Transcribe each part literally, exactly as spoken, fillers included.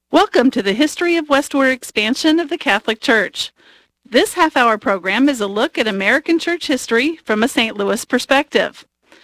Welcome to the History of Westward Expansion of the Catholic Church. This half-hour program is a look at American church history from a Saint Louis perspective.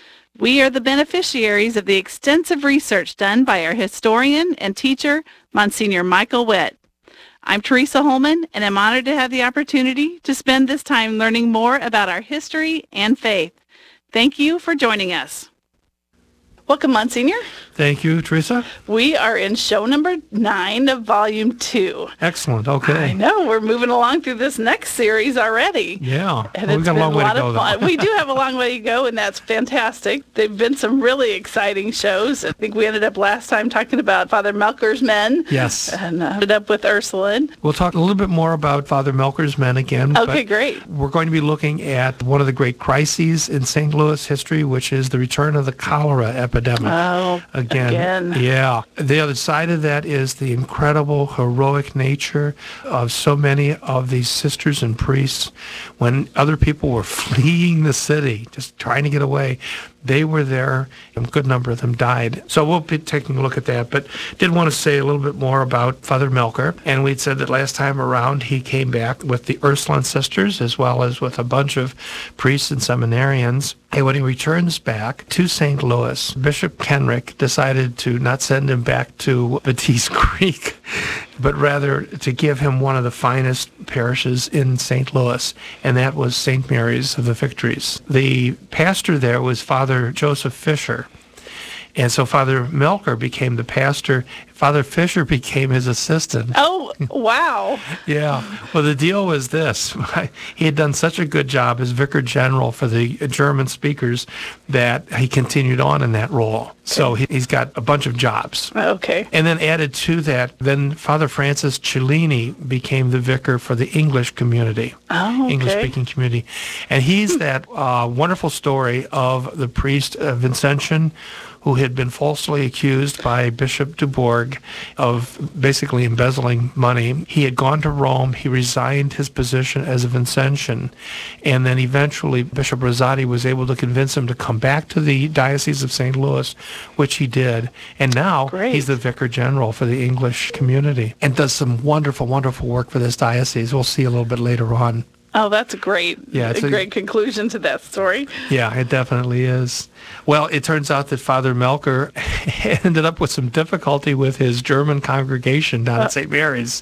We are the beneficiaries of the extensive research done by our historian and teacher, Monsignor Michael Witt. I'm Teresa Holman, and I'm honored to have the opportunity to spend this time learning more about our history and faith. Thank you for joining us. Welcome, Monsignor. Thank you, Teresa. We are in show number nine of volume two. Excellent. Okay. I know. We're moving along through this next series already. Yeah. And well, it's we've got been a long a way lot to go, of fun. though. We do have a long way to go, and that's fantastic. They've been some really exciting shows. I think we ended up last time talking about Father Melker's men. Yes. And uh, ended up with Ursuline. We'll talk a little bit more about Father Melker's men again. Okay, but great. We're going to be looking at one of the great crises in Saint Louis history, which is the return of the cholera epidemic. Oh, Again. again. Yeah. The other side of that is the incredible heroic nature of so many of these sisters and priests. When other people were fleeing the city, just trying to get away, they were there, and a good number of them died. So we'll be taking a look at that, but did want to say a little bit more about Father Melker. And we'd said that last time around he came back with the Ursuline sisters as well as with a bunch of priests and seminarians. And when he returns back to Saint Louis, Bishop Kenrick decided to not send him back to Batiste Creek, but rather to give him one of the finest parishes in Saint Louis, and that was Saint Mary's of the Victories. The pastor there was Father Joseph Fisher, and so Father Melker became the pastor. Father Fisher became his assistant. Oh, wow. Yeah. Well, the deal was this. He had done such a good job as Vicar General for the German speakers that he continued on in that role. So he, he's got a bunch of jobs. Okay. And then added to that, then Father Francis Cellini became the vicar for the English community, Oh, okay. English-speaking community. And he's that uh, wonderful story of the priest uh, Vincentian, who had been falsely accused by Bishop Dubourg of basically embezzling money. He had gone to Rome. He resigned his position as a Vincentian. And then eventually Bishop Rosati was able to convince him to come back to the Diocese of Saint Louis, which he did. And now Great. He's the Vicar General for the English community and does some wonderful, wonderful work for this diocese. We'll see a little bit later on. Oh, that's great. Yeah, it's a a- great conclusion to that story. Yeah, it definitely is. Well, it turns out that Father Melker ended up with some difficulty with his German congregation down at Saint Mary's.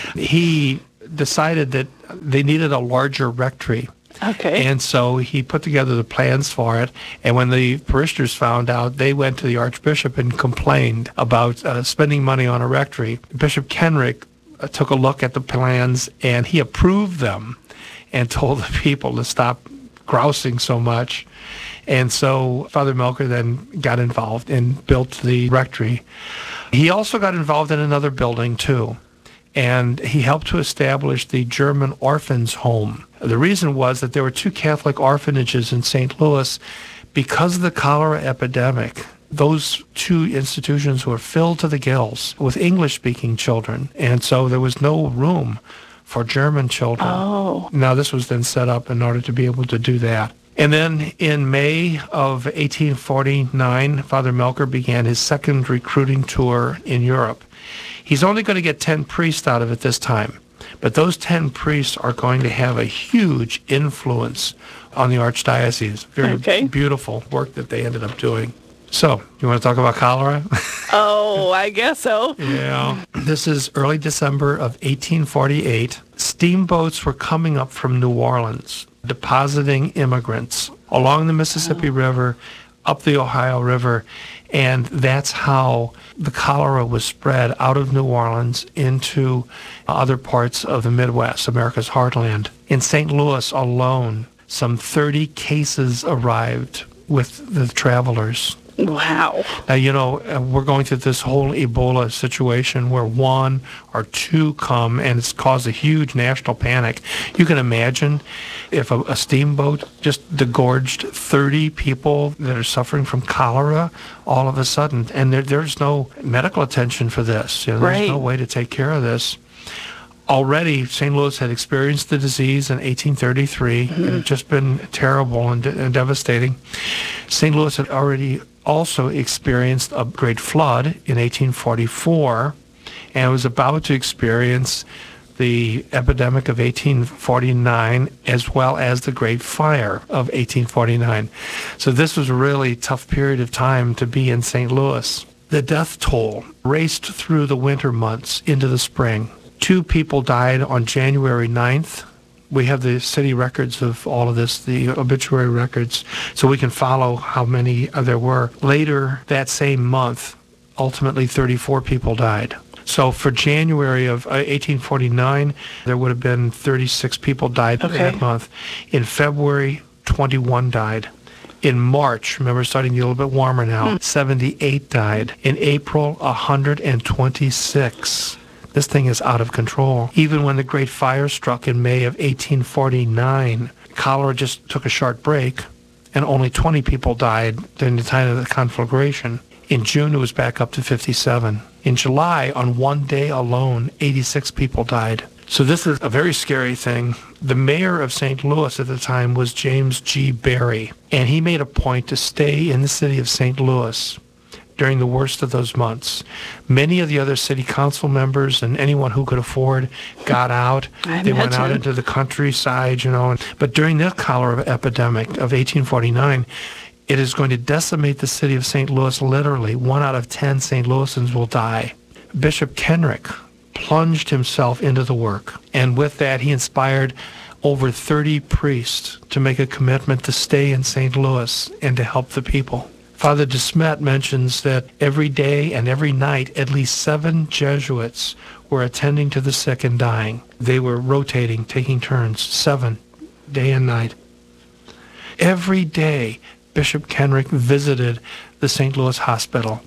He decided that they needed a larger rectory. Okay. And so he put together the plans for it. And when the parishioners found out, they went to the Archbishop and complained about uh, spending money on a rectory. Bishop Kenrick uh, took a look at the plans, and he approved them and told the people to stop grousing so much. And so Father Melker then got involved and built the rectory. He also got involved in another building, too, and he helped to establish the German Orphans Home. The reason was that there were two Catholic orphanages in Saint Louis. Because of the cholera epidemic, those two institutions were filled to the gills with English-speaking children, and so there was no room for German children. Oh. Now, this was then set up in order to be able to do that. And then in May of eighteen forty-nine, Father Melker began his second recruiting tour in Europe. He's only going to get ten priests out of it this time, but those ten priests are going to have a huge influence on the Archdiocese. Very Okay. beautiful work that they ended up doing. So, you want to talk about cholera? Oh, I guess so. Yeah. This is early December of eighteen forty-eight. Steamboats were coming up from New Orleans, depositing immigrants along the Mississippi Oh. River, up the Ohio River, and that's how the cholera was spread out of New Orleans into other parts of the Midwest, America's heartland. In Saint Louis alone, some thirty cases arrived with the travelers. Wow. Now, you know, uh, we're going through this whole Ebola situation where one or two come and it's caused a huge national panic. You can imagine if a, a steamboat just degorged thirty people that are suffering from cholera all of a sudden, and there, there's no medical attention for this. You know, there's Right. no way to take care of this. Already, Saint Louis had experienced the disease in eighteen thirty-three. Mm-hmm. It had just been terrible and, de- and devastating. Saint Louis had already also experienced a great flood in eighteen forty-four. and was about to experience the epidemic of eighteen forty-nine as well as the Great Fire of eighteen forty-nine. So this was a really tough period of time to be in Saint Louis. The death toll raced through the winter months into the spring. Two people died on January ninth. We have the city records of all of this, the obituary records, so we can follow how many there were. Later that same month, ultimately thirty-four people died. So for January of eighteen forty-nine, there would have been thirty-six people died okay. that month. In February, twenty-one died. In March, remember, starting to get a little bit warmer now, mm. seventy-eight died. In April, one hundred twenty-six. This thing is out of control. Even when the Great Fire struck in May of eighteen forty-nine, cholera just took a short break, and only twenty people died during the time of the conflagration. In June, it was back up to fifty-seven. In July, on one day alone, eighty-six people died. So this is a very scary thing. The mayor of Saint Louis at the time was James G. Barry, and he made a point to stay in the city of Saint Louis during the worst of those months. Many of the other city council members and anyone who could afford got out. I they imagine. went out into the countryside, you know. But during the cholera epidemic of eighteen forty-nine, it is going to decimate the city of Saint Louis literally. One out of ten Saint Louisans will die. Bishop Kenrick plunged himself into the work, and with that he inspired over thirty priests to make a commitment to stay in Saint Louis and to help the people. Father de Smet mentions that every day and every night at least seven Jesuits were attending to the sick and dying. They were rotating, taking turns, seven, day and night. Every day, Bishop Kenrick visited the Saint Louis Hospital.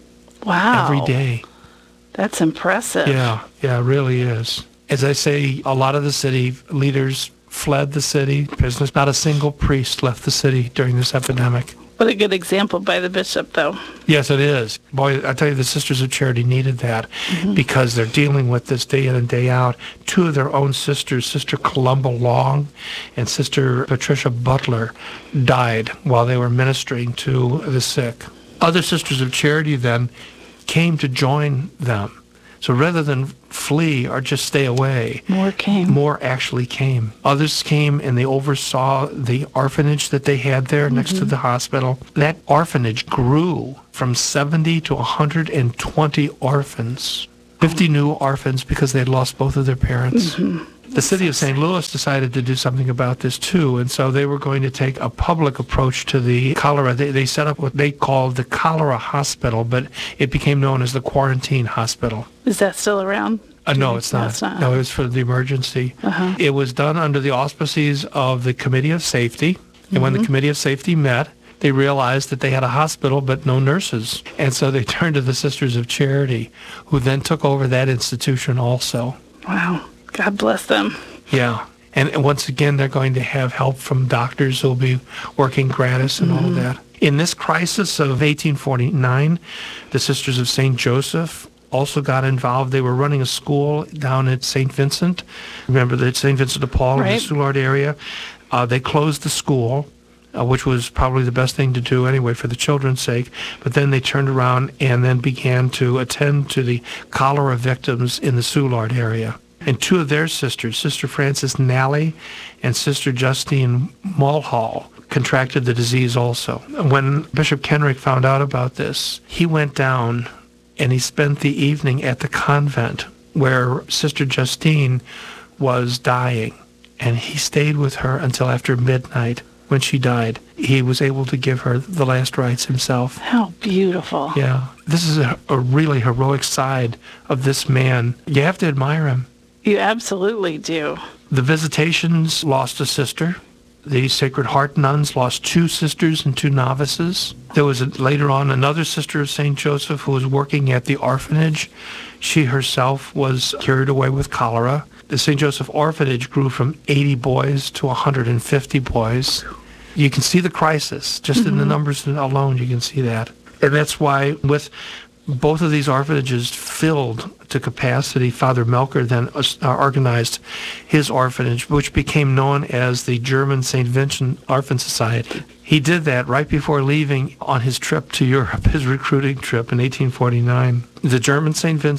Wow. Every day. That's impressive. Yeah, yeah, it really is. As I say, a lot of the city leaders fled the city. Business. Not a single priest left the city during this epidemic. What a good example by the bishop, though. Yes, it is. Boy, I tell you, the Sisters of Charity needed that mm-hmm. because they're dealing with this day in and day out. Two of their own sisters, Sister Columba Long and Sister Patricia Butler, died while they were ministering to the sick. Other Sisters of Charity then came to join them. So rather than flee or just stay away, more came. More actually came. Others came and they oversaw the orphanage that they had there mm-hmm. next to the hospital. That orphanage grew from seventy to one hundred twenty orphans. fifty new orphans because they had lost both of their parents. Mm-hmm. The city of Saint Louis decided to do something about this too, and so they were going to take a public approach to the cholera. They, they set up what they called the cholera hospital, but it became known as the quarantine hospital. Is that still around? Uh, no, it's not. No, it's not. No, it was for the emergency. Uh-huh. It was done under the auspices of the Committee of Safety, and mm-hmm. when the Committee of Safety met, they realized that they had a hospital but no nurses. And so they turned to the Sisters of Charity, who then took over that institution also. Wow. God bless them. Yeah. And once again, they're going to have help from doctors who will be working gratis and mm-hmm. all of that. In this crisis of eighteen forty-nine, the Sisters of Saint Joseph also got involved. They were running a school down at Saint Vincent. Remember the Saint Vincent de Paul right. in the Soulard area? Uh, they closed the school, uh, which was probably the best thing to do anyway for the children's sake. But then they turned around and then began to attend to the cholera victims in the Soulard area. And two of their sisters, Sister Frances Nally and Sister Justine Mulhall, contracted the disease also. When Bishop Kenrick found out about this, he went down and he spent the evening at the convent where Sister Justine was dying. And he stayed with her until after midnight. When she died, he was able to give her the last rites himself. How beautiful. Yeah. This is a, a really heroic side of this man. You have to admire him. You absolutely do. The Visitations lost a sister. The Sacred Heart nuns lost two sisters and two novices. There was a, later on another sister of Saint Joseph who was working at the orphanage. She herself was carried away with cholera. The Saint Joseph orphanage grew from eighty boys to one hundred fifty boys. You can see the crisis. Just mm-hmm. in the numbers alone, you can see that. And that's why with both of these orphanages filled to capacity, Father Melker then uh, organized his orphanage, which became known as the German Saint Vincent Orphan Society. He did that right before leaving on his trip to Europe, his recruiting trip in eighteen forty-nine. The German Saint Vincent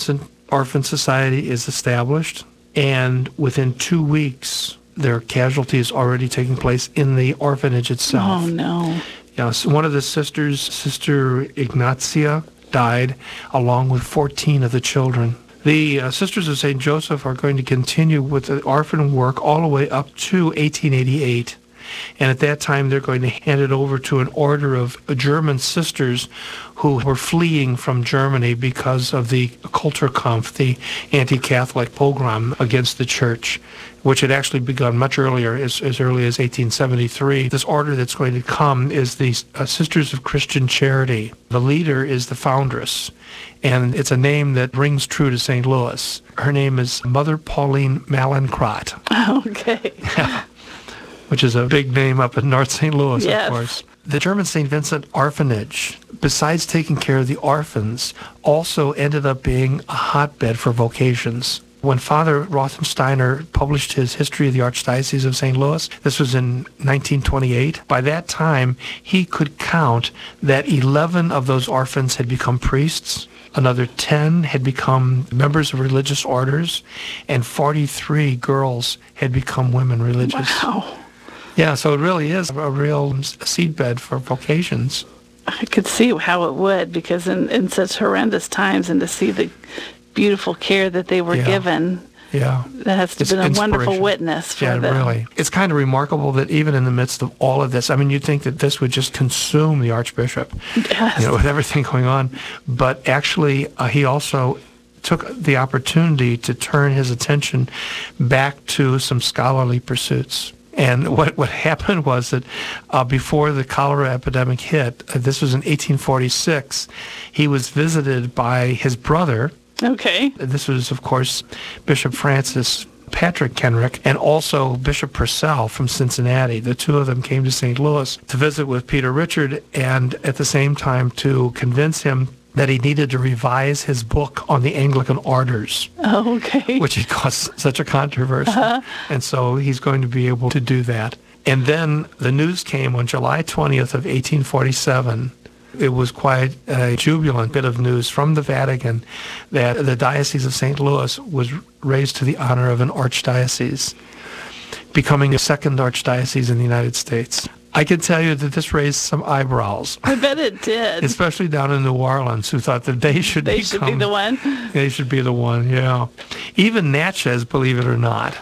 Orphan Society is established, and within two weeks, there are casualties already taking place in the orphanage itself. Oh, no. Yeah, so one of the sisters, Sister Ignatia, died along with fourteen of the children. The uh, Sisters of Saint Joseph are going to continue with the orphan work all the way up to eighteen eighty-eight. And at that time, they're going to hand it over to an order of German sisters who were fleeing from Germany because of the Kulturkampf, the anti-Catholic pogrom against the church, which had actually begun much earlier, as, as early as eighteen seventy-three. This order that's going to come is the uh, Sisters of Christian Charity. The leader is the foundress, and it's a name that rings true to Saint Louis. Her name is Mother Pauline Mallinckrodt. Okay. Yeah. Which is a big name up in North Saint Louis, Yes. of course. The German Saint Vincent Orphanage, besides taking care of the orphans, also ended up being a hotbed for vocations. When Father Rothensteiner published his History of the Archdiocese of Saint Louis, this was in nineteen twenty-eight, by that time he could count that eleven of those orphans had become priests, another ten had become members of religious orders, and forty-three girls had become women religious. Wow. Yeah, so it really is a real seedbed for vocations. I could see how it would, because in, in such horrendous times, and to see the beautiful care that they were Yeah. given, Yeah. that has to It's have been a wonderful inspiration. witness for Yeah, them. really. It's kind of remarkable that even in the midst of all of this, I mean, you'd think that this would just consume the Archbishop, Yes. you know, with everything going on. But actually, uh, he also took the opportunity to turn his attention back to some scholarly pursuits. And what, what happened was that uh, before the cholera epidemic hit, uh, this was in eighteen forty-six, he was visited by his brother. Okay. This was, of course, Bishop Francis Patrick Kenrick, and also Bishop Purcell from Cincinnati. The two of them came to Saint Louis to visit with Peter Richard, and at the same time to convince him that he needed to revise his book on the Anglican orders, Okay. which had caused such a controversy. Uh-huh. And so he's going to be able to do that. And then the news came on July twentieth of eighteen forty-seven. It was quite a jubilant bit of news from the Vatican that the Diocese of Saint Louis was raised to the honor of an archdiocese, becoming the second archdiocese in the United States. I can tell you that this raised some eyebrows, I bet it did. especially down in New Orleans, who thought that they should They become, should be the one. They should be the one, yeah. Even Natchez, believe it or not.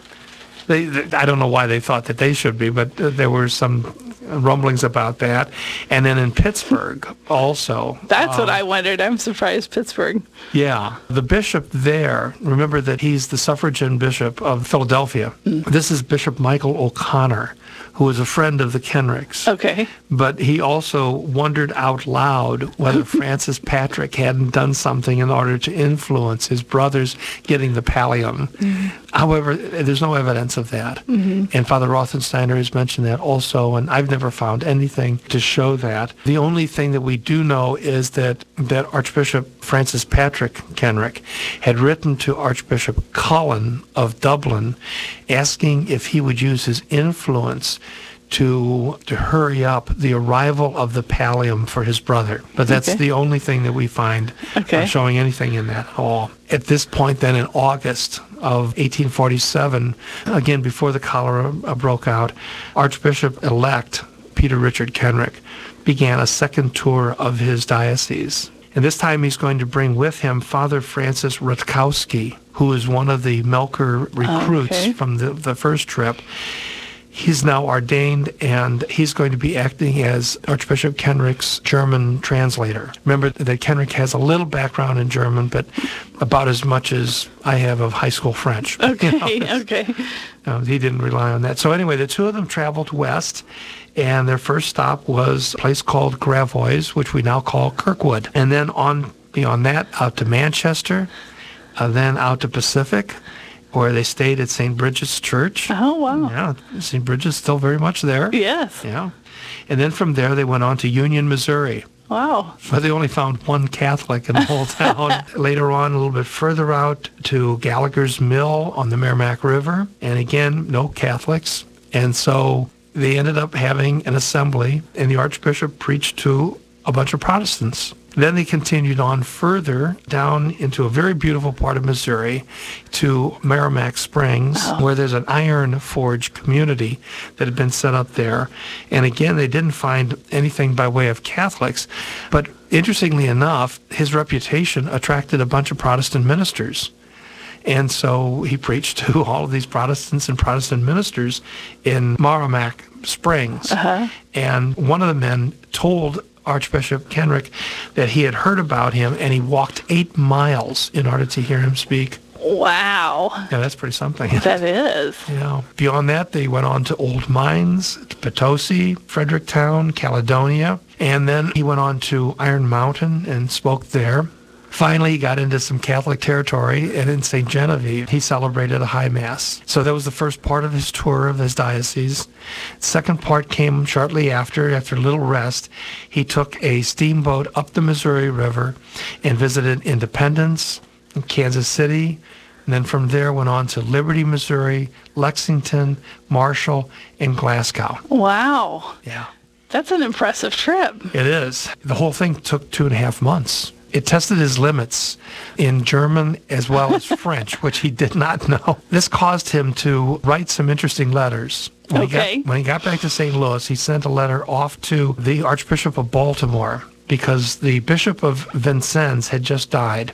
They, they, I don't know why they thought that they should be, but uh, there were some rumblings about that. And then in Pittsburgh also. That's uh, what I wondered. I'm surprised Pittsburgh. Yeah. The bishop there, remember that he's the suffragan bishop of Philadelphia. Mm. This is Bishop Michael O'Connor, who was a friend of the Kenricks. Okay. But he also wondered out loud whether Francis Patrick hadn't done something in order to influence his brothers getting the pallium. Mm-hmm. However, there's no evidence of that. Mm-hmm. And Father Rothensteiner has mentioned that also, and I've never found anything to show that. The only thing that we do know is that, that Archbishop Francis Patrick Kenrick had written to Archbishop Cullen of Dublin asking if he would use his influence to to hurry up the arrival of the pallium for his brother. But that's Okay. the only thing that we find Okay. uh, showing anything in that at all. At this point then in August of eighteen forty-seven, again before the cholera uh, broke out, Archbishop-elect Peter Richard Kenrick began a second tour of his diocese. And this time he's going to bring with him Father Francis Rutkowski, who is one of the Melker recruits Okay. from the, the first trip. He's now ordained, and he's going to be acting as Archbishop Kenrick's German translator. Remember that Kenrick has a little background in German, but about as much as I have of high school French. Okay. You know, Okay. no, he didn't rely on that. So anyway, the two of them traveled west, and their first stop was a place called Gravois, which we now call Kirkwood. And then on beyond that, out to Manchester, uh, then out to Pacific, where they stayed at Saint Bridget's Church. Oh, wow. Yeah, Saint Bridget's still very much there. Yes. Yeah. And then from there, they went on to Union, Missouri, Wow. but they only found one Catholic in the whole town. Later on, a little bit further out to Gallagher's Mill on the Merrimack River, and again, no Catholics. And so they ended up having an assembly, and the Archbishop preached to a bunch of Protestants. Then they continued on further down into a very beautiful part of Missouri to Merrimack Springs, oh. where there's an iron forge community that had been set up there. And again, they didn't find anything by way of Catholics. But interestingly enough, his reputation attracted a bunch of Protestant ministers. And so he preached to all of these Protestants and Protestant ministers in Merrimack Springs. Uh-huh. And one of the men told Archbishop Kenrick that he had heard about him, and he walked eight miles in order to hear him speak. Wow. Yeah, that's pretty something. That is. Yeah. Beyond that, they went on to Old Mines, Potosi, Fredericktown, Caledonia, and then he went on to Iron Mountain and spoke there. Finally, he got into some Catholic territory, and in Saint Genevieve, he celebrated a high mass. So that was the first part of his tour of his diocese. Second part came shortly after, after a little rest. He took a steamboat up the Missouri River and visited Independence, Kansas City, and then from there went on to Liberty, Missouri, Lexington, Marshall, and Glasgow. Wow. Yeah. That's an impressive trip. It is. The whole thing took two and a half months. It tested his limits in German as well as French, which he did not know. This caused him to write some interesting letters. When okay. He got, when he got back to Saint Louis, he sent a letter off to the Archbishop of Baltimore because the Bishop of Vincennes had just died.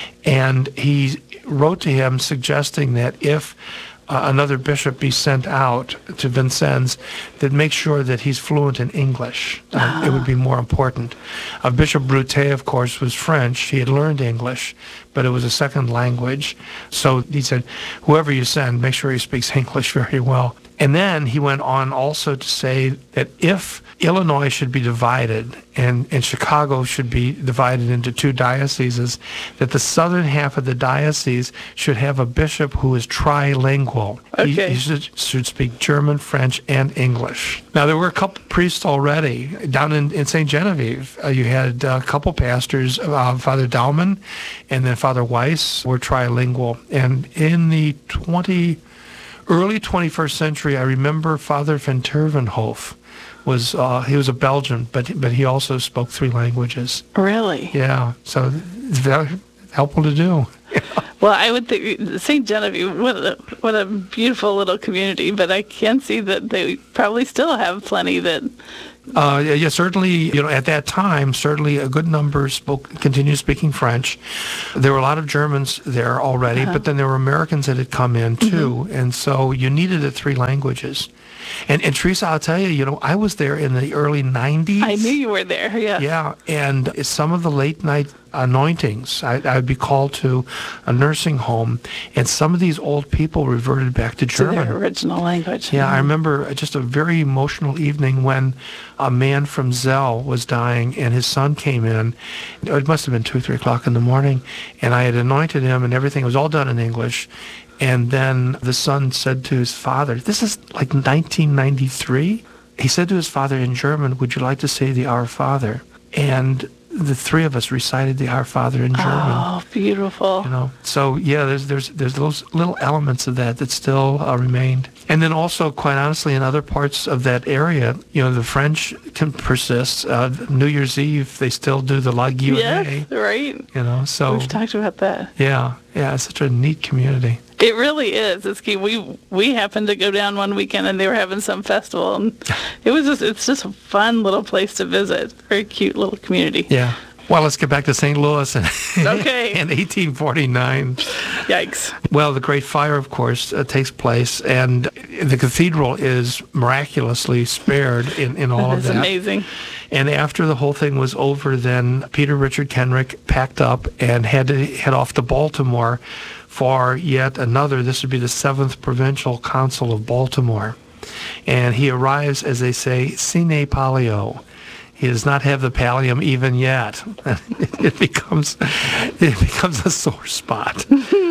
And he wrote to him suggesting that if uh, another bishop be sent out to Vincennes, that make sure that he's fluent in English. Uh, uh-huh. It would be more important. Uh, Bishop Broutet, of course, was French. He had learned English, but it was a second language. So he said, whoever you send, make sure he speaks English very well. And then he went on also to say that if Illinois should be divided and, and Chicago should be divided into two dioceses, that the southern half of the diocese should have a bishop who is trilingual. Okay. He, he should, should speak German, French, and English. Now, there were a couple priests already. Down in, in Saint Genevieve, uh, you had a couple pastors, uh, Father Daumann and then Father Weiss were trilingual. And in the twenty... early twenty-first century, I remember Father van Tervenhof was, uh, he was a Belgian, but but he also spoke three languages. Really? Yeah, so it's very helpful to do. Well, I would think Saint Genevieve, what a, what a beautiful little community, but I can see that they probably still have plenty that... Uh, yeah, yeah, certainly, you know, at that time, certainly a good number spoke, continued speaking French. There were a lot of Germans there already, uh-huh. but then there were Americans that had come in too, mm-hmm. and so you needed the three languages. And, and Teresa, I'll tell you, you know, I was there in the early nineties. I knew you were there, yeah. Yeah, and some of the late night anointings, I, I would be called to a nursing home, and some of these old people reverted back to German. To their original language. Yeah, I remember just a very emotional evening when a man from Zell was dying, and his son came in. It must have been two or three o'clock in the morning, and I had anointed him, and everything was all done in English. And then the son said to his father, this is like nineteen ninety-three. He said to his father in German, would you like to say the Our Father? And the three of us recited the Our Father in German. Oh, beautiful. You know, so yeah, there's there's there's those little elements of that that still uh, remained. And then also, quite honestly, in other parts of that area, you know, the French can persist. Uh, New Year's Eve, they still do the La Guillotine. Yes, right. You know, so we've talked about that. Yeah, yeah, it's such a neat community. It really is. It's key. We we happened to go down one weekend and they were having some festival, and it was just it's just a fun little place to visit. Very cute little community. Yeah. Well, let's get back to Saint Louis and okay. in eighteen forty-nine. Yikes. Well, the Great Fire, of course, uh, takes place, and the cathedral is miraculously spared in, in all that of that. That's amazing. And after the whole thing was over, then Peter Richard Kenrick packed up and had to head off to Baltimore for yet another, this would be the seventh Provincial Council of Baltimore. And he arrives, as they say, sine palio. He does not have the pallium even yet. It, it becomes it becomes a sore spot.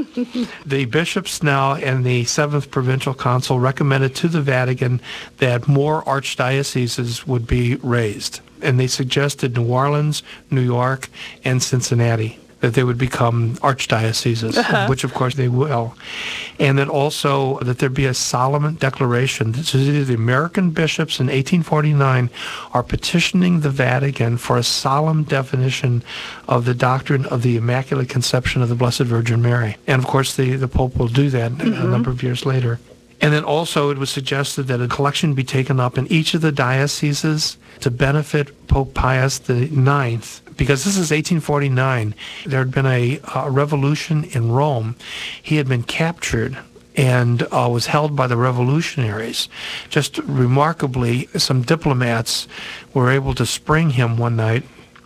The bishops now and the seventh Provincial Council recommended to the Vatican that more archdioceses would be raised. And they suggested New Orleans, New York, and Cincinnati. that they would become archdioceses, Uh-huh. which of course they will. And then also that there be a solemn declaration. This is the American bishops in eighteen forty-nine are petitioning the Vatican for a solemn definition of the doctrine of the Immaculate Conception of the Blessed Virgin Mary. And of course the, the Pope will do that mm-hmm. a number of years later. And then also it was suggested that a collection be taken up in each of the dioceses to benefit Pope Pius the Ninth. Because this is eighteen forty-nine. There had been a, a revolution in Rome. He had been captured and uh, was held by the revolutionaries. Just remarkably, some diplomats were able to spring him one night,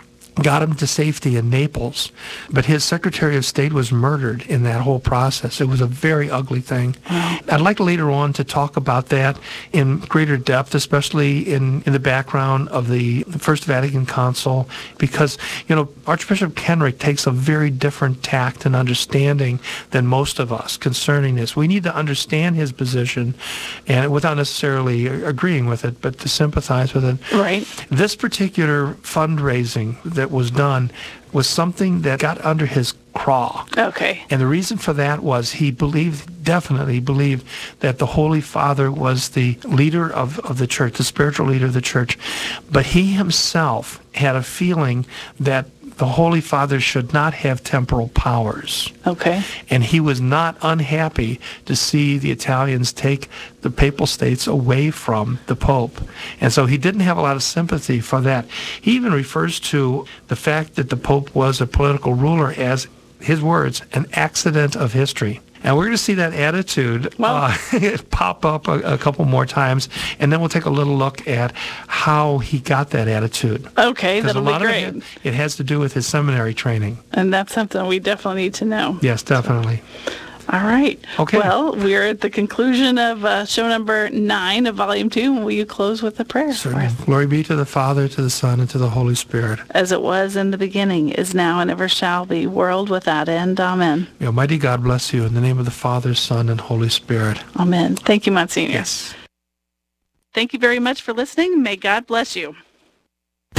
got him to safety in Naples, but his Secretary of State was murdered in that whole process. It was a very ugly thing. Wow. I'd like later on to talk about that in greater depth, especially in, in the background of the First Vatican Council, because, you know, Archbishop Kenrick takes a very different tact and understanding than most of us concerning this. We need to understand his position, and without necessarily agreeing with it, but to sympathize with it. Right. This particular fundraising that was done was something that got under his craw. Okay. And the reason for that was he believed, definitely believed, that the Holy Father was the leader of, of the church, the spiritual leader of the church. But he himself had a feeling that the Holy Father should not have temporal powers. Okay. And he was not unhappy to see the Italians take the Papal States away from the Pope. And so he didn't have a lot of sympathy for that. He even refers to the fact that the Pope was a political ruler as, his words, an accident of history. And we're going to see that attitude well, uh, pop up a, a couple more times, and then we'll take a little look at how he got that attitude. Okay, that'll a lot be great. Of it, it has to do with his seminary training. And that's something we definitely need to know. Yes, definitely. So. All right. Okay. Well, we're at the conclusion of uh, show number nine of volume two. Will you close with a prayer? Certainly. Glory be to the Father, to the Son, and to the Holy Spirit. As it was in the beginning, is now, and ever shall be, world without end. Amen. May Almighty God bless you in the name of the Father, Son, and Holy Spirit. Amen. Thank you, Monsignor. Yes. Thank you very much for listening. May God bless you.